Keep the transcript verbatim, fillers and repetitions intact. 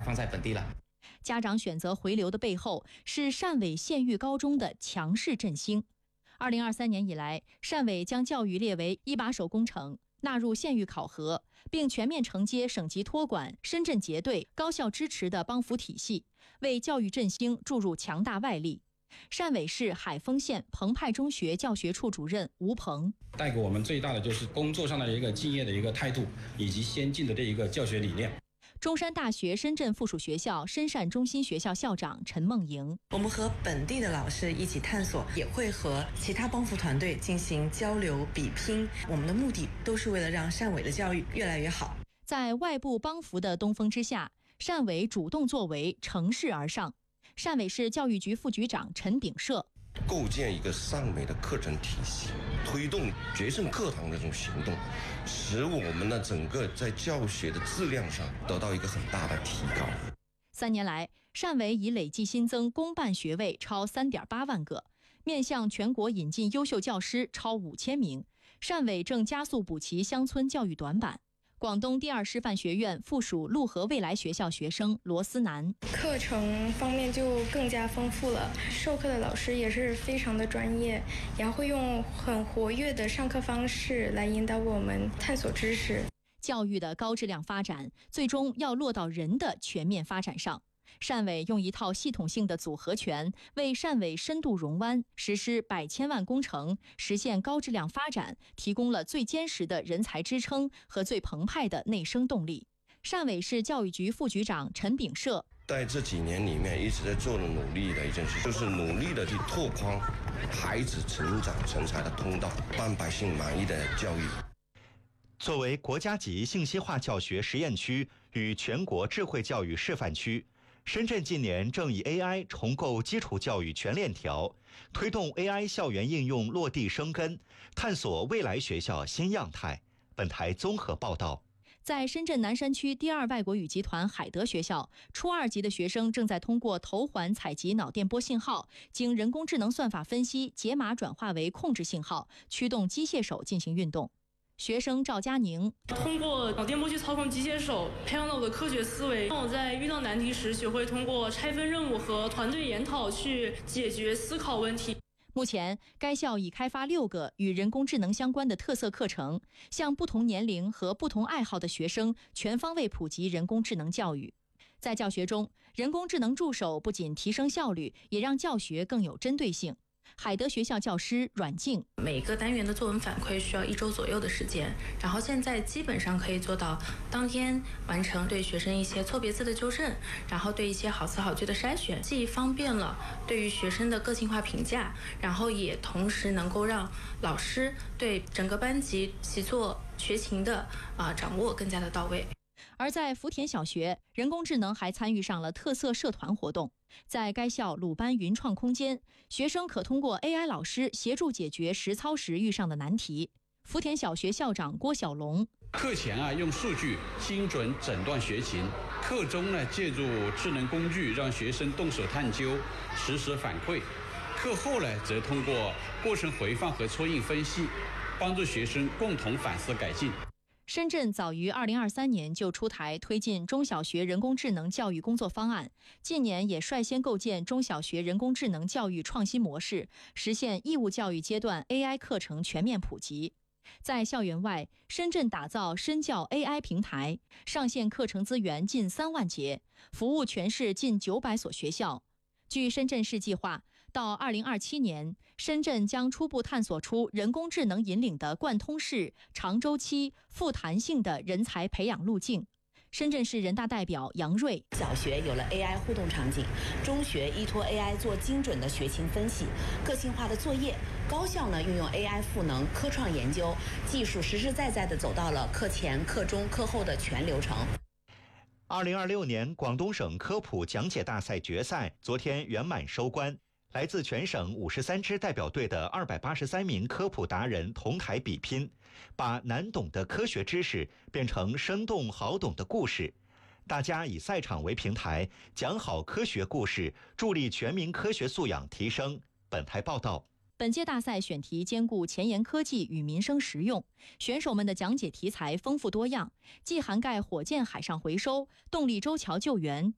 放在本地了。 家长选择回流的背后是汕尾县域高中的强势振兴。二零二三年以来，汕尾将教育列为一把手工程，纳入县域考核，并全面承接省级托管、深圳结对、高校支持的帮扶体系，为教育振兴注入强大外力。汕尾市海丰县澎湃中学教学处主任吴鹏带给我们最大的就是工作上的一个敬业的一个态度，以及先进的这一个教学理念。 中山大学深圳附属学校深汕中心学校校长陈梦莹： 我们和本地的老师一起探索，也会和其他帮扶团队进行交流比拼，我们的目的都是为了让汕尾的教育越来越好。 在外部帮扶的东风之下，汕尾主动作为，乘势而上。汕尾市教育局副局长陈炳社： 构建一个汕尾的课程体系，推动决胜课堂的这种行动，使我们的整个在教学的质量上得到一个很大的提高。 三年来，汕尾已累计新增公办学位超 三点八万个，面向全国引进优秀教师超五千名。汕尾正加速补齐乡村教育短板。广东第二师范学院附属陆河未来学校学生罗思南： 课程方面就更加丰富了，授课的老师也是非常的专业，也会用很活跃的上课方式来引导我们探索知识。 教育的高质量发展，最终要落到人的全面发展上。汕尾用一套系统性的组合拳，为汕尾深度融湾、实施百千万工程、实现高质量发展提供了最坚实的人才支撑和最澎湃的内生动力。汕尾市教育局副局长陈炳社： 在这几年里面一直在做的努力的一件事，就是努力的去拓宽孩子成长成才的通道，让百姓满意的教育。 作为国家级信息化教学实验区与全国智慧教育示范区，深圳近年正以 A I 重构基础教育全链条，推动 A I 校园应用落地生根，探索未来学校新样态。本台综合报道。 在深圳南山区第二外国语集团海德学校，初二级的学生正在通过头环采集脑电波信号，经人工智能算法分析，解码转化为控制信号，驱动机械手进行运动。学生赵佳宁： 通过脑电波去操控机械手，培养了我的科学思维，让我在遇到难题时学会通过拆分任务和团队研讨去解决思考问题。 目前，该校已开发六个与人工智能相关的特色课程，向不同年龄和不同爱好的学生全方位普及人工智能教育。在教学中，人工智能助手不仅提升效率，也让教学更有针对性。海德学校教师阮静： 每个单元的作文反馈需要一周左右的时间，然后现在基本上可以做到当天完成对学生一些错别字的纠正，然后对一些好词好句的筛选，既方便了对于学生的个性化评价，然后也同时能够让老师对整个班级习作学情的啊、呃、掌握更加的到位。 而在福田小学，人工智能还参与上了特色社团活动。在该校鲁班云创空间，学生可通过 A I 老师协助解决实操时遇上的难题。福田小学校长郭小龙： 课前啊用数据精准诊断学情，课中呢借助智能工具让学生动手探究，实时反馈。课后呢则通过过程回放和戳印分析，帮助学生共同反思改进。 深圳早于二零二三年就出台推进中小学人工智能教育工作方案，近年也率先构建中小学人工智能教育创新模式，实现义务教育阶段 A I 课程全面普及。在校园外，深圳打造深教 A I 平台，上线课程资源近三万节，服务全市近九百所学校。据深圳市计划，到二零二七年，深圳将初步探索出人工智能引领的贯通式、长周期、富弹性的人才培养路径。深圳市人大代表杨锐： 小学有了 A I 互动场景，中学依托 A I 做精准的学情分析、个性化的作业，高校呢运用 A I 赋能科创研究，技术实实在在地走到了课前、课中、课后的全流程。 二零二六年广东省科普讲解大赛决赛昨天圆满收官，来自全省五十三支代表队的二百八十三名科普达人同台比拼，把难懂的科学知识变成生动好懂的故事。大家以赛场为平台，讲好科学故事，助力全民科学素养提升。本台报道。 本届大赛选题兼顾前沿科技与民生实用，选手们的讲解题材丰富多样，既涵盖火箭海上回收、动力舟桥救援、